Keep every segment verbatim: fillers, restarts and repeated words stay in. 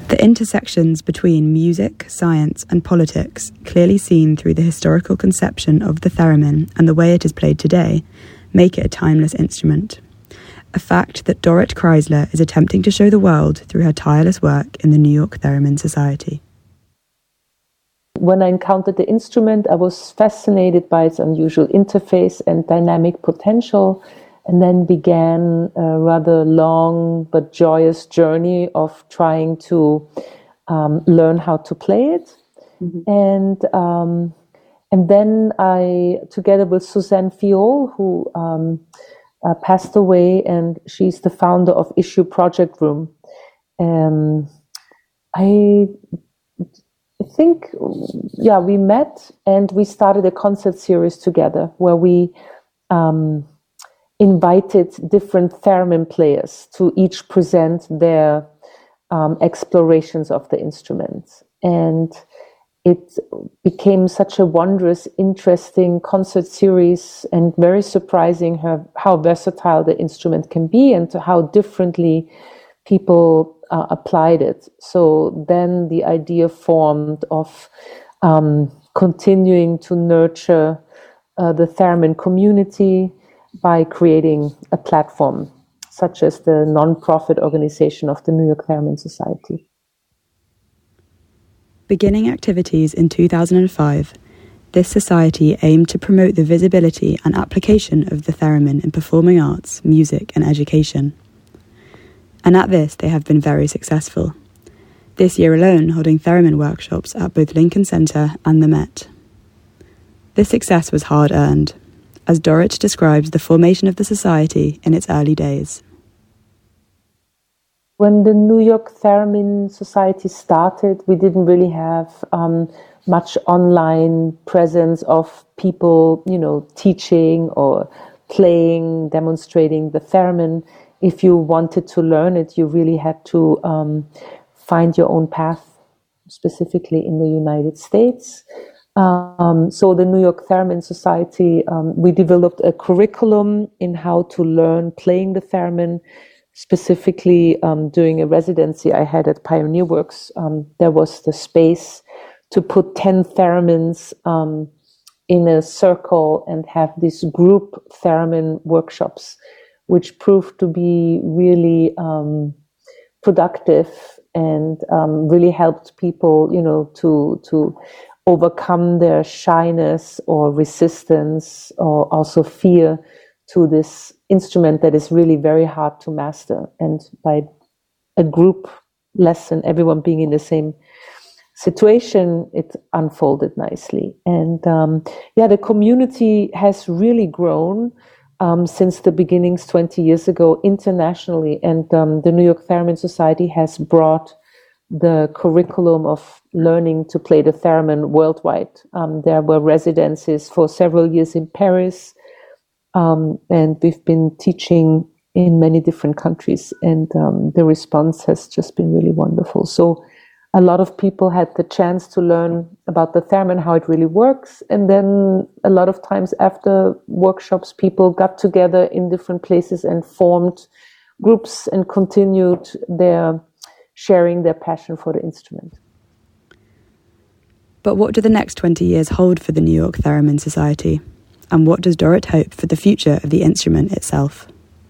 The intersections between music, science, and politics, clearly seen through the historical conception of the theremin and the way it is played today, make it a timeless instrument. A fact that Dorrit Kreisler is attempting to show the world through her tireless work in the New York Theremin Society. When I encountered the instrument, I was fascinated by its unusual interface and dynamic potential, and then began a rather long but joyous journey of trying to um, learn how to play it. Mm-hmm. And um, and then I, together with Suzanne Fiol, who um, uh, passed away, and she's the founder of Issue Project Room, um, I I think, yeah, we met and we started a concert series together where we um, invited different theremin players to each present their um, explorations of the instruments. And it became such a wondrous, interesting concert series, and very surprising how, how versatile the instrument can be and to how differently people uh, applied it. So then the idea formed of um, continuing to nurture uh, the theremin community by creating a platform such as the non-profit organization of the New York Theremin Society. Beginning activities in two thousand five, this society aimed to promote the visibility and application of the theremin in performing arts, music, and education. And at this, they have been very successful. This year alone, holding theremin workshops at both Lincoln Center and the Met. This success was hard-earned, as Dorrit describes the formation of the society in its early days. When the New York Theremin Society started, we didn't really have um, much online presence of people, you know, teaching or playing, demonstrating the theremin. If you wanted to learn it, you really had to um, find your own path, specifically in the United States. Um, so the New York Theremin Society, um, we developed a curriculum in how to learn playing the theremin. Specifically, um, during a residency I had at Pioneer Works, um, there was the space to put ten theremins um, in a circle and have these group theremin workshops, which proved to be really um, productive and um, really helped people, you know, to to overcome their shyness or resistance or also fear to this instrument that is really very hard to master. And by a group lesson, everyone being in the same situation, it unfolded nicely. And um, yeah, the community has really grown um, since the beginnings twenty years ago internationally. And um, the New York Theremin Society has brought the curriculum of learning to play the theremin worldwide. Um, there were residencies for several years in Paris, Um, and we've been teaching in many different countries, and um, the response has just been really wonderful. So a lot of people had the chance to learn about the theremin, how it really works, and then a lot of times after workshops, people got together in different places and formed groups and continued their sharing their passion for the instrument. But what do the next twenty years hold for the New York Theremin Society? And what does Dorrit hope for the future of the instrument itself?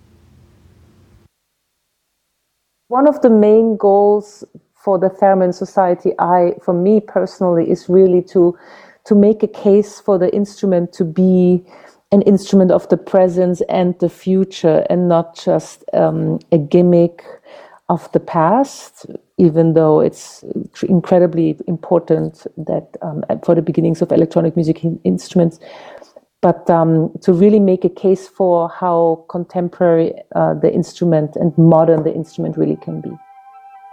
One of the main goals for the Theremin Society, I, for me personally, is really to, to make a case for the instrument to be an instrument of the present and the future, and not just um, a gimmick of the past, even though it's incredibly important that um, for the beginnings of electronic music instruments. But um, to really make a case for how contemporary uh, the instrument and modern the instrument really can be.